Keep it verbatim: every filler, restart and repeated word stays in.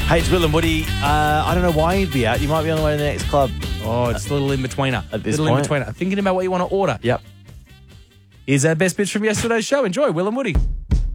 Hey, it's Will and Woody. Uh, I don't know why you'd be out. You might be on the way to the next club. Oh, it's a little in-betweener. At this little point. in-betweener. Thinking about what you want to order. Yep. Here's our best bits from yesterday's show. Enjoy, Will and Woody.